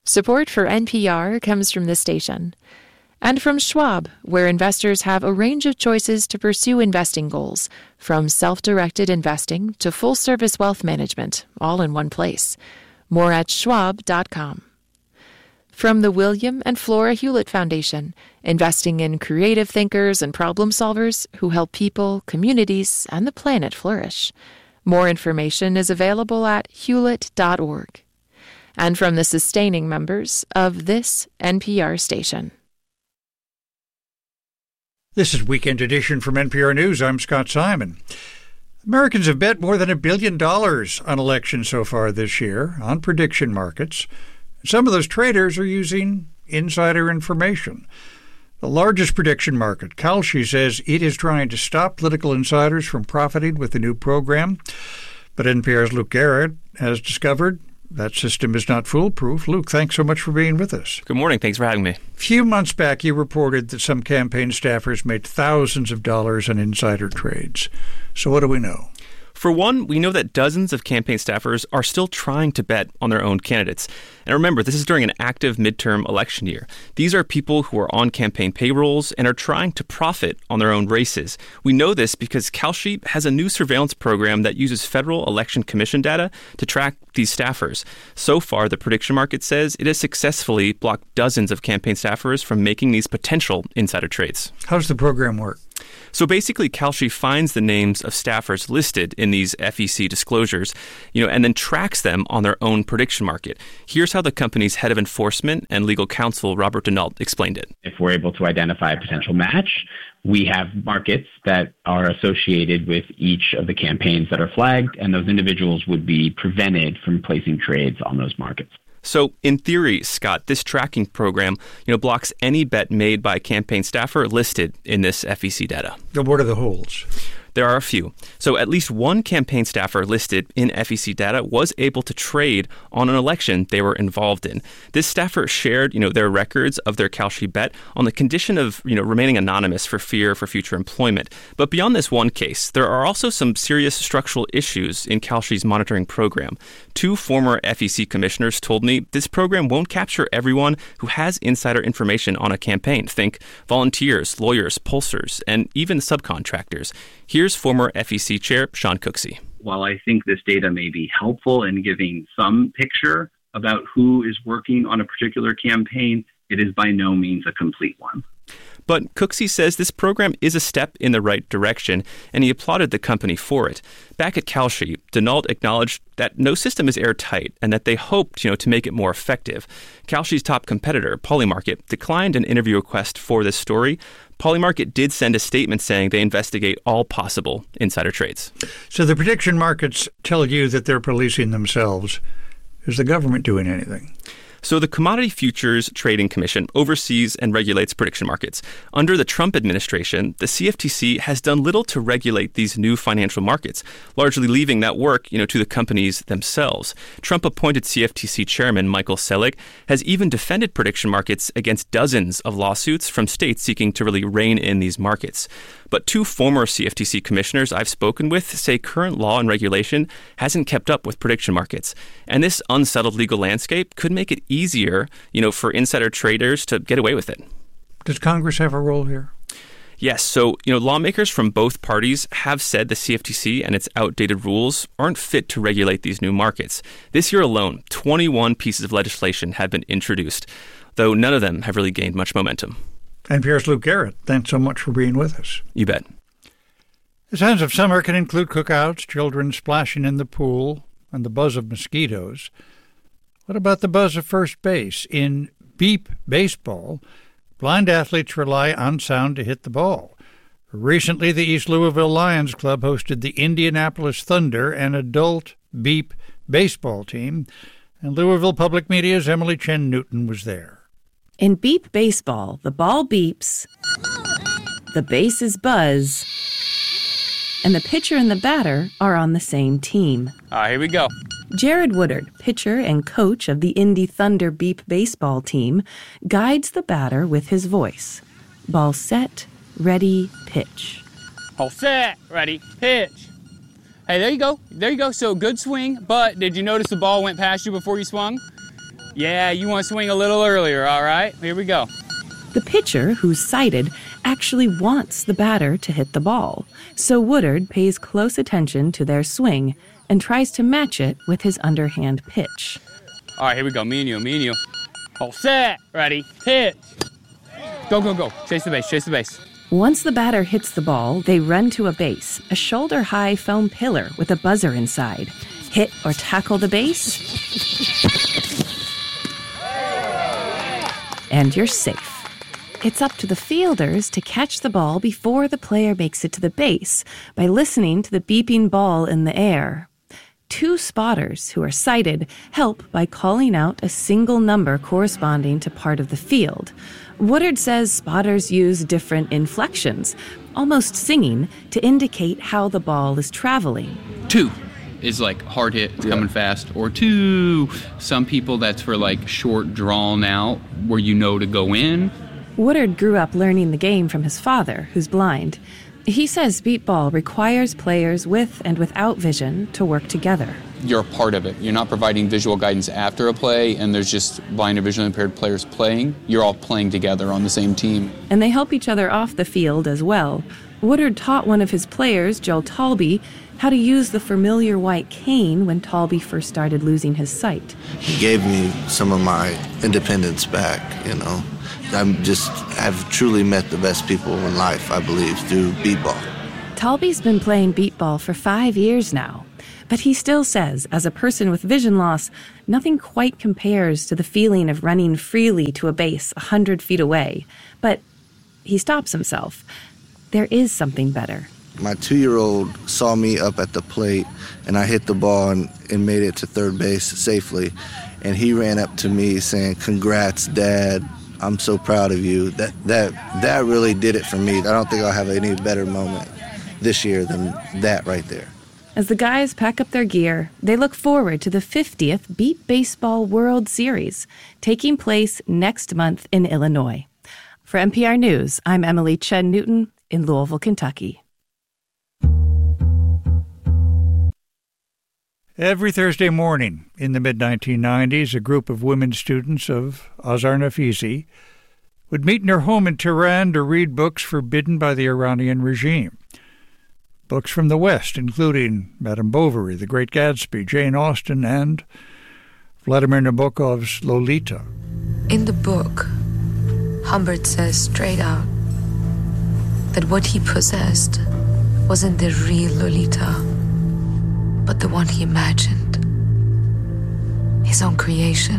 Support for NPR comes from this station. And from Schwab, where investors have a range of choices to pursue investing goals, from self-directed investing to full-service wealth management, all in one place. More at schwab.com. From the William and Flora Hewlett Foundation, investing in creative thinkers and problem solvers who help people, communities, and the planet flourish. More information is available at hewlett.org. And from the sustaining members of this NPR station. This is Weekend Edition from NPR News. I'm Scott Simon. Americans have bet more than $1 billion on elections so far this year on prediction markets. Some of those traders are using insider information. The largest prediction market, Kalshi, says it is trying to stop political insiders from profiting with the new program. But NPR's Luke Garrett has discovered that system is not foolproof. Luke, thanks so much for being with us. Good morning. Thanks for having me. A few months back, you reported that some campaign staffers made thousands of dollars on insider trades. So what do we know? For one, we know that dozens of campaign staffers are still trying to bet on their own candidates. And remember, this is during an active midterm election year. These are people who are on campaign payrolls and are trying to profit on their own races. We know this because Kalshi has a new surveillance program that uses Federal Election Commission data to track these staffers. So far, the prediction market says it has successfully blocked dozens of campaign staffers from making these potential insider trades. How does the program work? So basically, Kalshi finds the names of staffers listed in these FEC disclosures, and then tracks them on their own prediction market. Here's how the company's head of enforcement and legal counsel, Robert Denault, explained it. If we're able to identify a potential match, we have markets that are associated with each of the campaigns that are flagged, and those individuals would be prevented from placing trades on those markets. So in theory, Scott, this tracking program, blocks any bet made by a campaign staffer listed in this FEC data. What are the holes? There are a few. So at least one campaign staffer listed in FEC data was able to trade on an election they were involved in. This staffer shared, their records of their Kalshi bet on the condition of, remaining anonymous for fear for future employment. But beyond this one case, there are also some serious structural issues in Kalshi's monitoring program. Two former FEC commissioners told me this program won't capture everyone who has insider information on a campaign. Think volunteers, lawyers, pollsters, and even subcontractors. Here's former FEC Chair Sean Cooksey. While I think this data may be helpful in giving some picture about who is working on a particular campaign, it is by no means a complete one. But Cooksey says this program is a step in the right direction, and he applauded the company for it. Back at Kalshi, Denault acknowledged that no system is airtight and that they hoped, to make it more effective. Kalshi's top competitor, Polymarket, declined an interview request for this story. Polymarket did send a statement saying they investigate all possible insider trades. So the prediction markets tell you that they're policing themselves. Is the government doing anything? So the Commodity Futures Trading Commission oversees and regulates prediction markets. Under the Trump administration, the CFTC has done little to regulate these new financial markets, largely leaving that work, to the companies themselves. Trump-appointed CFTC chairman Michael Selig has even defended prediction markets against dozens of lawsuits from states seeking to really rein in these markets. But two former CFTC commissioners I've spoken with say current law and regulation hasn't kept up with prediction markets. And this unsettled legal landscape could make it easier, for insider traders to get away with it. Does Congress have a role here? Yes. So, lawmakers from both parties have said the CFTC and its outdated rules aren't fit to regulate these new markets. This year alone, 21 pieces of legislation have been introduced, though none of them have really gained much momentum. NPR's Luke Garrett, thanks so much for being with us. You bet. The sounds of summer can include cookouts, children splashing in the pool, and the buzz of mosquitoes. What about the buzz of first base? In beep baseball, blind athletes rely on sound to hit the ball. Recently, the East Louisville Lions Club hosted the Indianapolis Thunder, an adult beep baseball team, and Louisville Public Media's Emily Chen Newton was there. In beep baseball, the ball beeps, the bases buzz, and the pitcher and the batter are on the same team. Here we go. Jared Woodard, pitcher and coach of the Indy Thunder beep baseball team, guides the batter with his voice. Ball set, ready, pitch. All set, ready, pitch. Hey, there you go. There you go. So good swing, but did you notice the ball went past you before you swung? Yeah, you want to swing a little earlier, all right? Here we go. The pitcher, who's sighted, actually wants the batter to hit the ball, so Woodard pays close attention to their swing and tries to match it with his underhand pitch. All right, here we go. Me and you. All set, ready, pitch. Go, go, go. Chase the base. Once the batter hits the ball, they run to a base, a shoulder-high foam pillar with a buzzer inside. Hit or tackle the base, and you're safe. It's up to the fielders to catch the ball before the player makes it to the base by listening to the beeping ball in the air. 2 spotters who are sighted help by calling out a single number corresponding to part of the field. Woodard says spotters use different inflections, almost singing, to indicate how the ball is traveling. 2 is like hard hit, it's coming fast, or 2. Some people that's for like short drawn out where you know to go in. Woodard grew up learning the game from his father, who's blind. He says beat ball requires players with and without vision to work together. You're a part of it. You're not providing visual guidance after a play, and there's just blind or visually impaired players playing. You're all playing together on the same team. And they help each other off the field as well. Woodard taught one of his players, Joe Talby, how to use the familiar white cane when Talby first started losing his sight. He gave me some of my independence back, you know. I've truly met the best people in life, I believe, through beat ball. Talby's been playing beat ball for 5 years now, but he still says, as a person with vision loss, nothing quite compares to the feeling of running freely to a base 100 feet away. But he stops himself. There is something better. My 2-year-old saw me up at the plate, and I hit the ball and made it to third base safely. And he ran up to me saying, "Congrats, Dad. I'm so proud of you." That really did it for me. I don't think I'll have any better moment this year than that right there. As the guys pack up their gear, they look forward to the 50th Beat Baseball World Series, taking place next month in Illinois. For NPR News, I'm Emily Chen Newton in Louisville, Kentucky. Every Thursday morning in the mid-1990s, a group of women students of Azar Nafisi would meet in her home in Tehran to read books forbidden by the Iranian regime. Books from the West, including Madame Bovary, The Great Gatsby, Jane Austen, and Vladimir Nabokov's Lolita. In the book, Humbert says straight out that what he possessed wasn't the real Lolita, but the one he imagined. His own creation.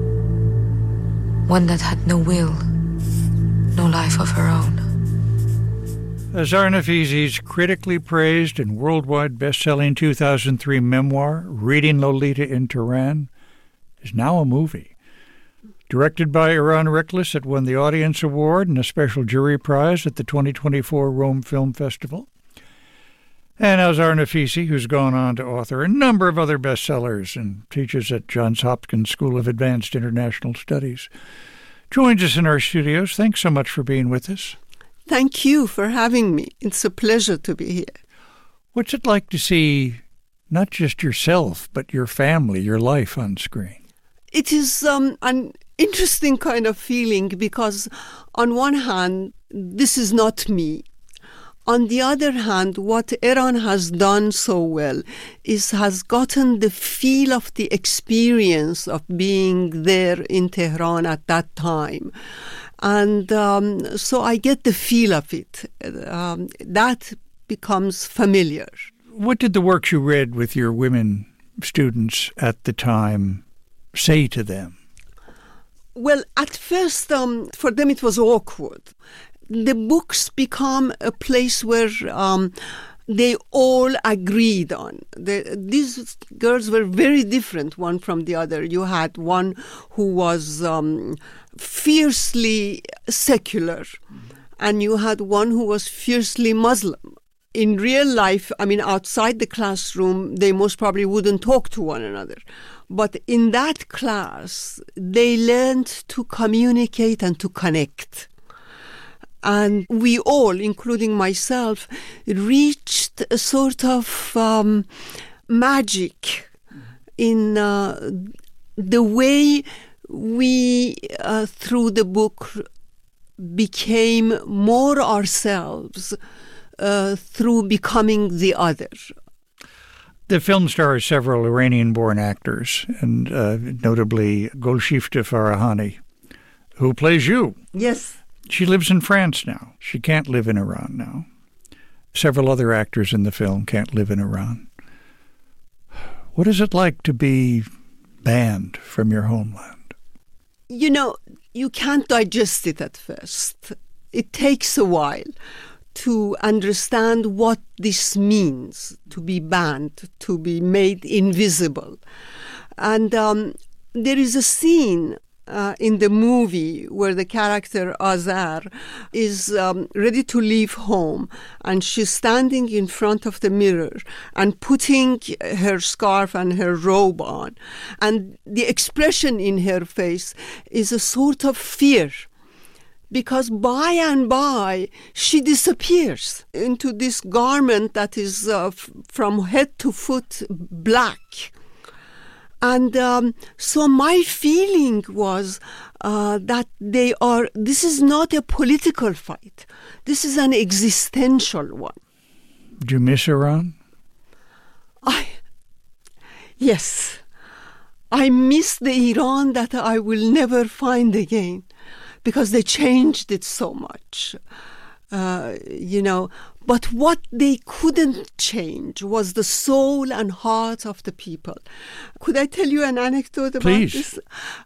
One that had no will, no life of her own. Azar Nafisi's critically praised and worldwide best-selling 2003 memoir, Reading Lolita in Tehran, is now a movie. Directed by Eran Riklis, it won the Audience Award and a special jury prize at the 2024 Rome Film Festival. And Azar Nafisi, who's gone on to author a number of other bestsellers and teaches at Johns Hopkins School of Advanced International Studies, joins us in our studios. Thanks so much for being with us. Thank you for having me. It's a pleasure to be here. What's it like to see not just yourself, but your family, your life on screen? It is an interesting kind of feeling because on one hand, this is not me. On the other hand, what Eran has done so well is has gotten the feel of the experience of being there in Tehran at that time. And so I get the feel of it. That becomes familiar. What did the works you read with your women students at the time say to them? Well, at first, for them it was awkward. The books become a place where they all agreed on. These girls were very different one from the other. You had one who was fiercely secular, and you had one who was fiercely Muslim. In real life, I mean, outside the classroom, they most probably wouldn't talk to one another. But in that class, they learned to communicate and to connect. And we all, including myself, reached a sort of magic in the way we, through the book, became more ourselves through becoming the other. The film stars several Iranian-born actors, and notably Golshifteh Farahani, who plays you. Yes. She lives in France now. She can't live in Iran now. Several other actors in the film can't live in Iran. What is it like to be banned from your homeland? You know, you can't digest it at first. It takes a while to understand what this means, to be banned, to be made invisible. And there is a scene in the movie where the character Azar is ready to leave home, and she's standing in front of the mirror and putting her scarf and her robe on. And the expression in her face is a sort of fear, because by and by she disappears into this garment that is from head to foot black. And so my feeling was that this is not a political fight. This is an existential one. Do you miss Iran? Yes. I miss the Iran that I will never find again, because they changed it so much. But what they couldn't change was the soul and heart of the people. Could I tell you an anecdote about Please. this?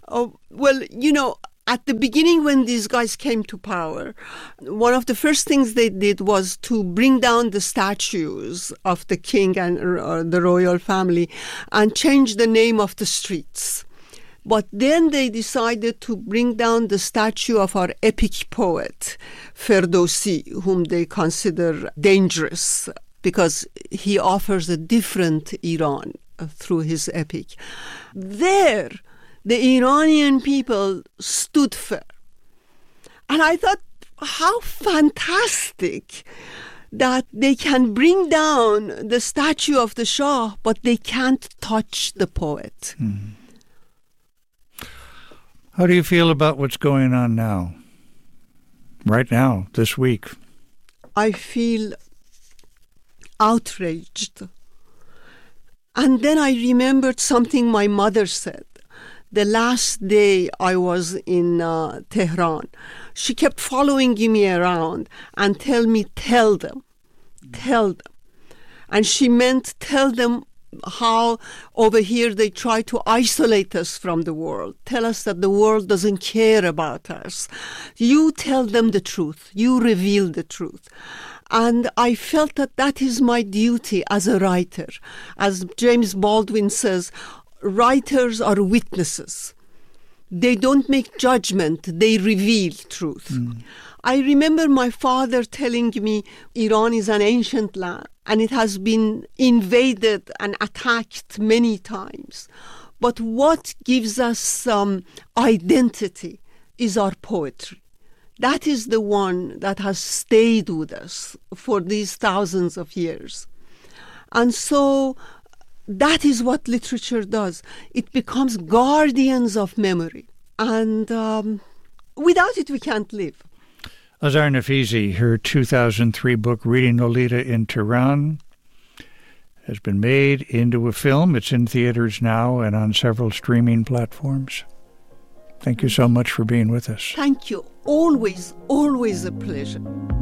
At the beginning when these guys came to power, one of the first things they did was to bring down the statues of the king and the royal family and change the name of the streets. But then they decided to bring down the statue of our epic poet, Ferdowsi, whom they consider dangerous because he offers a different Iran through his epic. There, the Iranian people stood firm. And I thought, how fantastic that they can bring down the statue of the Shah, but they can't touch the poet. Mm-hmm. How do you feel about what's going on now? Right now, this week? I feel outraged. And then I remembered something my mother said. The last day I was in Tehran, she kept following me around and tell them. And she meant tell them how over here they try to isolate us from the world, tell us that the world doesn't care about us. You tell them the truth. You reveal the truth. And I felt that is my duty as a writer. As James Baldwin says, writers are witnesses. They don't make judgment, they reveal truth. Mm. I remember my father telling me Iran is an ancient land and it has been invaded and attacked many times. But what gives us some identity is our poetry. That is the one that has stayed with us for these thousands of years. And so that is what literature does. It becomes guardians of memory. And without it, we can't live. Azar Nafisi, her 2003 book, Reading Lolita in Tehran, has been made into a film. It's in theaters now and on several streaming platforms. Thank you so much for being with us. Thank you. Always, always a pleasure.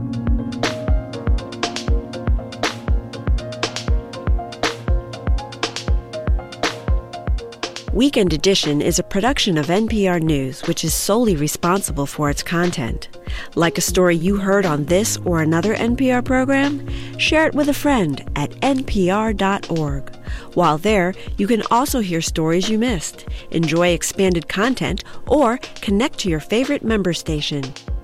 Weekend Edition is a production of NPR News, which is solely responsible for its content. Like a story you heard on this or another NPR program? Share it with a friend at npr.org. While there, you can also hear stories you missed, enjoy expanded content, or connect to your favorite member station.